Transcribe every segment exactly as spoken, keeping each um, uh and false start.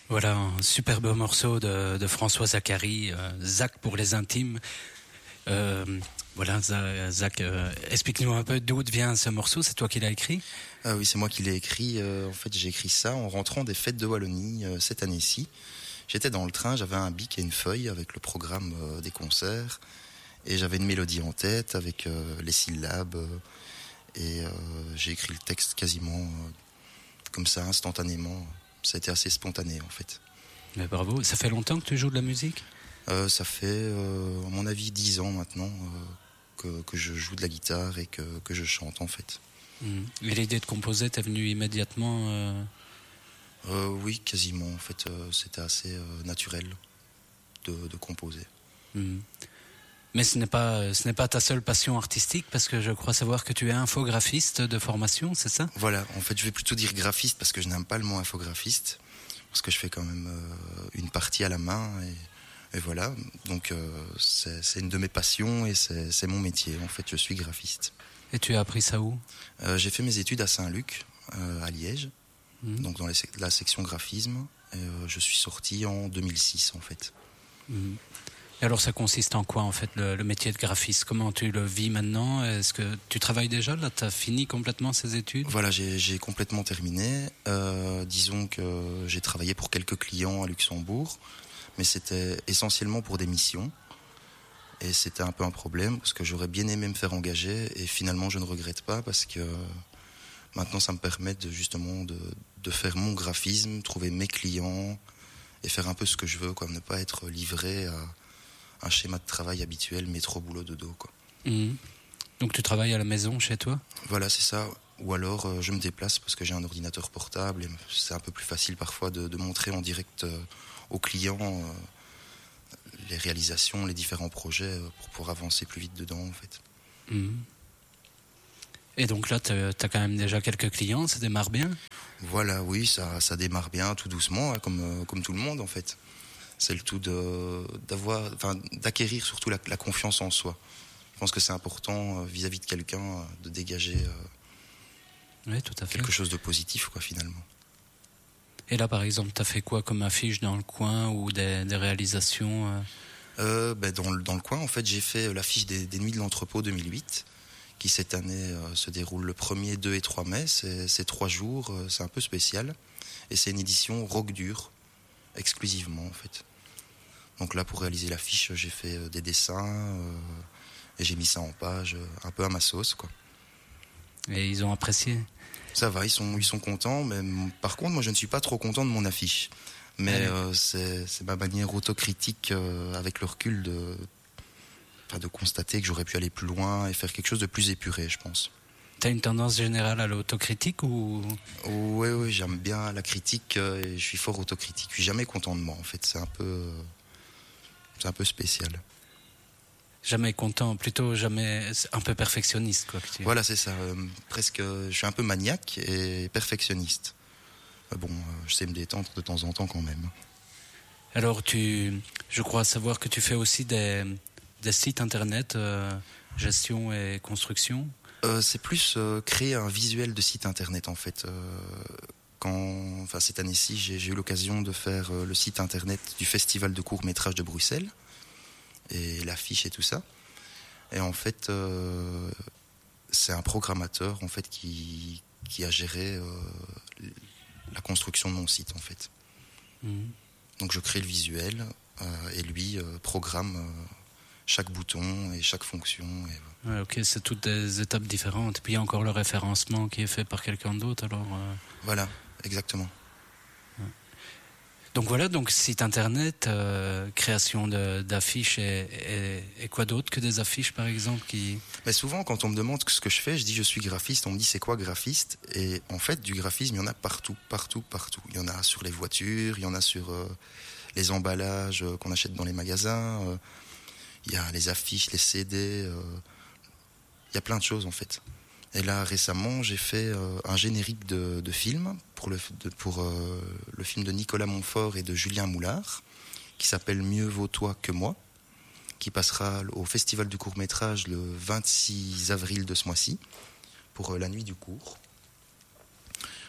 Voilà un superbe morceau de, de François Zacharie, euh, Zach pour les intimes. Euh, voilà, Zach, euh, explique-nous un peu d'où vient ce morceau, c'est toi qui l'as écrit? Ah oui, c'est moi qui l'ai écrit. Euh, en fait, j'ai écrit ça en rentrant des fêtes de Wallonie euh, cette année-ci. J'étais dans le train, j'avais un bic et une feuille avec le programme euh, des concerts. Et j'avais une mélodie en tête avec euh, les syllabes. Euh, et euh, j'ai écrit le texte quasiment euh, comme ça, instantanément. Ça a été assez spontané, en fait. Mais bravo, ça fait longtemps que tu joues de la musique? euh, Ça fait, euh, à mon avis, dix ans maintenant euh, que, que je joue de la guitare et que, que je chante, en fait. Mmh. Et l'idée de composer t'est venue immédiatement euh... Euh, oui, quasiment. En fait, euh, c'était assez euh, naturel de, de composer. Mmh. Mais ce n'est pas, ce n'est pas ta seule passion artistique, parce que je crois savoir que tu es infographiste de formation, c'est ça? Voilà, en fait, je vais plutôt dire graphiste parce que je n'aime pas le mot infographiste, parce que je fais quand même euh, une partie à la main, et, et voilà. Donc, euh, c'est, c'est une de mes passions et c'est, c'est mon métier. En fait, je suis graphiste. Et tu as appris ça où? euh, J'ai fait mes études à Saint-Luc, euh, à Liège, mmh. donc dans les, la section graphisme. Et, euh, je suis sorti en deux mille six, en fait. Mmh. Et alors ça consiste en quoi en fait le, le métier de graphiste? Comment tu le vis maintenant? Est-ce que tu travailles déjà là? Tu as fini complètement ces études? Voilà, j'ai, j'ai complètement terminé. Euh, disons que j'ai travaillé pour quelques clients à Luxembourg, mais c'était essentiellement pour des missions. Et c'était un peu un problème parce que j'aurais bien aimé me faire engager et finalement je ne regrette pas parce que maintenant ça me permet de, justement de, de faire mon graphisme, trouver mes clients et faire un peu ce que je veux, quoi, ne pas être livré à un schéma de travail habituel, métro, boulot, dodo, quoi. Mmh. Donc tu travailles à la maison chez toi? Voilà, c'est ça. Ou alors euh, je me déplace parce que j'ai un ordinateur portable et c'est un peu plus facile parfois de, de montrer en direct euh, aux clients euh, les réalisations, les différents projets euh, pour pouvoir avancer plus vite dedans, en fait. Mmh. Et donc là, tu as quand même déjà quelques clients, ça démarre bien? Voilà, oui, ça, ça démarre bien, tout doucement, hein, comme, euh, comme tout le monde, en fait. C'est le tout de, d'avoir, enfin, d'acquérir surtout la, la confiance en soi. Je pense que c'est important euh, vis-à-vis de quelqu'un euh, de dégager euh, oui, tout à fait. quelque chose de positif, quoi, finalement. Et là, par exemple, tu as fait quoi comme affiche dans le coin ou des, des réalisations euh... Euh, ben dans, le, dans le coin, en fait, j'ai fait l'affiche des, des Nuits de l'Entrepôt deux mille huit, qui cette année euh, se déroule le premier, deux et trois mai. C'est, c'est trois jours, euh, c'est un peu spécial. Et c'est une édition rock dur, exclusivement, en fait. Donc là, pour réaliser l'affiche, j'ai fait euh, des dessins euh, et j'ai mis ça en page, euh, un peu à ma sauce, quoi. Et ils ont apprécié? Ça va, ils sont, ils sont contents, mais par contre, moi, je ne suis pas trop content de mon affiche. Mais euh, c'est, c'est ma manière autocritique euh, avec le recul de, enfin, de constater que j'aurais pu aller plus loin et faire quelque chose de plus épuré, je pense. T'as une tendance générale à l'autocritique ou? Oui, oui, j'aime bien la critique euh, et je suis fort autocritique. Je suis jamais content de moi, en fait. C'est un peu, euh, c'est un peu spécial. Jamais content, plutôt jamais un peu perfectionniste, quoi. Que tu... Voilà, c'est ça. Euh, presque, je suis un peu maniaque et perfectionniste. Bon, je sais me détendre de temps en temps quand même. Alors, tu, je crois savoir que tu fais aussi des, des sites internet, euh, gestion et construction. Euh, c'est plus euh, créer un visuel de site internet, en fait. Euh, quand, enfin, cette année-ci, j'ai, j'ai eu l'occasion de faire euh, le site internet du Festival de court-métrage de Bruxelles et l'affiche et tout ça. Et en fait, euh, c'est un programmateur en fait qui qui a géré euh, la construction de mon site, en fait. Mmh. Donc je crée le visuel euh, et lui euh, programme euh, chaque bouton et chaque fonction. Et... Ouais, ok, c'est toutes des étapes différentes. Puis il y a encore le référencement qui est fait par quelqu'un d'autre, alors... Euh... Voilà, exactement. Ouais. Donc voilà, donc site internet, euh, création de, d'affiches et, et, et quoi d'autre que des affiches, par exemple qui... Mais souvent, quand on me demande ce que je fais, je dis je suis graphiste, on me dit c'est quoi graphiste? Et en fait, du graphisme, il y en a partout, partout, partout. Il y en a sur les voitures, il y en a sur euh, les emballages euh, qu'on achète dans les magasins, euh, il y a les affiches, les C D, euh, il y a plein de choses en fait. Et là, récemment, j'ai fait euh, un générique de, de film pour, le, de, pour euh, le film de Nicolas Montfort et de Julien Moulard, qui s'appelle Mieux vaut toi que moi, qui passera au Festival du court-métrage le vingt-six avril de ce mois-ci, pour euh, la nuit du court.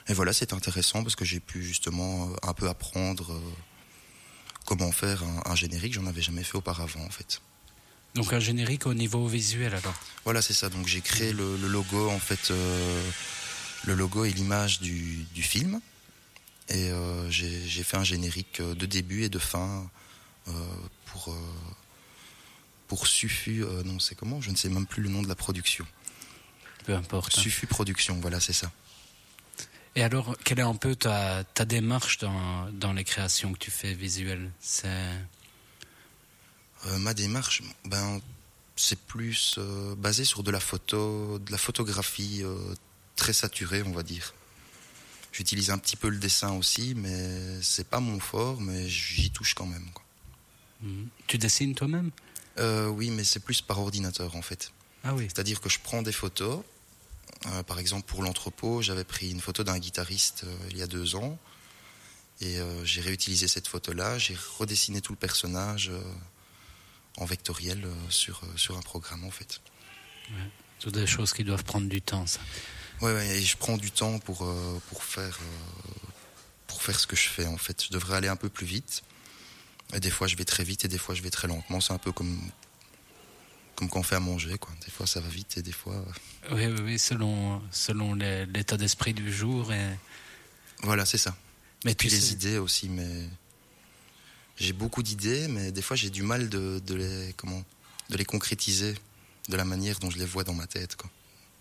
Et voilà, c'est intéressant parce que j'ai pu justement un peu apprendre euh, comment faire un, un générique. J'en avais jamais fait auparavant en fait. Donc un générique au niveau visuel alors. Voilà, c'est ça. Donc j'ai créé le, le logo en fait, euh, le logo et l'image du, du film. Et euh, j'ai, j'ai fait un générique de début et de fin euh, pour euh, pour Sufu. Euh, non, c'est comment ? Je ne sais même plus le nom de la production. Peu importe. Sufu Production, voilà, c'est ça. Et alors, quelle est un peu ta, ta démarche dans, dans les créations que tu fais visuelles ? C'est... Euh, ma démarche, ben, c'est plus euh, basé sur de la photo, de la photographie euh, très saturée, on va dire. J'utilise un petit peu le dessin aussi, mais c'est pas mon fort, mais j'y touche quand même, quoi. Mmh. Tu dessines toi-même ? euh, Oui, mais c'est plus par ordinateur en fait. Ah oui. C'est-à-dire que je prends des photos. Euh, par exemple, pour l'entrepôt, j'avais pris une photo d'un guitariste euh, il y a deux ans. Et euh, j'ai réutilisé cette photo-là. J'ai redessiné tout le personnage euh, en vectoriel euh, sur, euh, sur un programme, en fait. Ouais. Ce sont des choses qui doivent prendre du temps, ça. Oui, ouais, et je prends du temps pour, euh, pour, faire, euh, pour faire ce que je fais, en fait. Je devrais aller un peu plus vite. Et des fois, je vais très vite et des fois, je vais très lentement. C'est un peu comme... Comme quand on fait à manger, quoi. Des fois, ça va vite et des fois... Oui, oui, oui, selon, selon les, l'état d'esprit du jour. Et... Voilà, c'est ça. Mais et puis tu les sais... idées aussi, mais... J'ai beaucoup d'idées, mais des fois, j'ai du mal de, de, les, comment, de les concrétiser de la manière dont je les vois dans ma tête, quoi.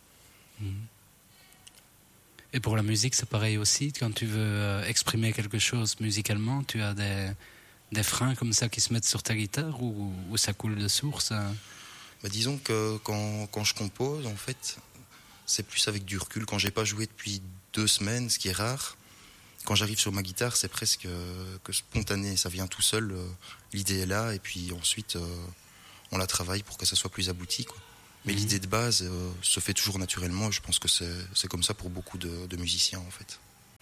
Et pour la musique, c'est pareil aussi. Quand tu veux exprimer quelque chose musicalement, tu as des, des freins comme ça qui se mettent sur ta guitare ou, ou ça coule de source hein? Bah, disons que quand, quand je compose, en fait, c'est plus avec du recul. Quand j'ai pas joué depuis deux semaines, ce qui est rare, quand j'arrive sur ma guitare, c'est presque euh, que spontané. Ça vient tout seul, euh, l'idée est là, et puis ensuite, euh, on la travaille pour que ça soit plus abouti, quoi. Mais mmh. l'idée de base euh, se fait toujours naturellement, et je pense que c'est, c'est comme ça pour beaucoup de, de musiciens, en fait.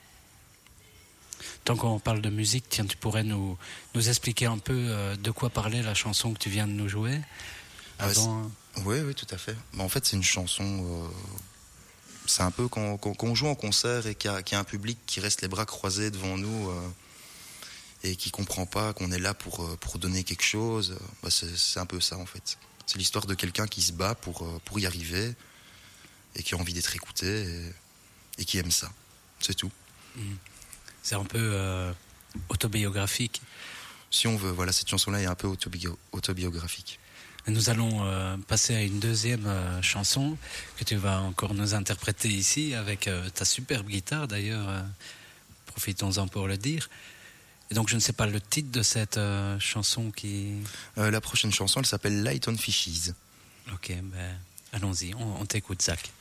Tant qu'on parle de musique, tiens, tu pourrais nous, nous expliquer un peu euh, de quoi parlait la chanson que tu viens de nous jouer avant... ah, Oui, oui, tout à fait. Mais en fait, c'est une chanson... Euh, c'est un peu quand, quand, quand on joue en concert et qu'il y, a, qu'il y a un public qui reste les bras croisés devant nous euh, et qui comprend pas qu'on est là pour, pour donner quelque chose, bah c'est, c'est un peu ça, en fait. C'est l'histoire de quelqu'un qui se bat pour, pour y arriver et qui a envie d'être écouté et, et qui aime ça. C'est tout. Mmh. C'est un peu euh, autobiographique. Si on veut, voilà, cette chanson-là est un peu autobio- autobiographique. Nous allons euh, passer à une deuxième euh, chanson que tu vas encore nous interpréter ici avec euh, ta superbe guitare d'ailleurs. Euh, profitons-en pour le dire. Et donc je ne sais pas le titre de cette euh, chanson qui... Euh, la prochaine chanson, elle s'appelle Light on Fishes. Ok, ben allons-y, on, on t'écoute Zach.